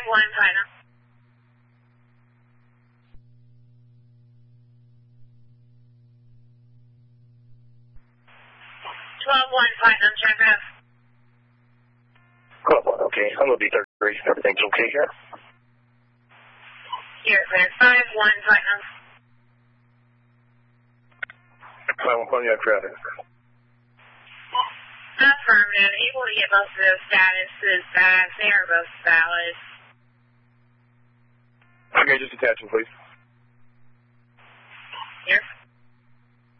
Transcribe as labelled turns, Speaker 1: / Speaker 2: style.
Speaker 1: Platinum. 12-1 Platinum, check out.
Speaker 2: 12-1, okay. I'm going to be 33. Everything's okay here.
Speaker 1: Here, clear. 5-1 Platinum.
Speaker 2: 5-1 Platinum, you have traffic.
Speaker 1: Affirmative. Able to get both of those statuses back. They are both valid.
Speaker 2: Okay, just attach them, please.
Speaker 1: Here.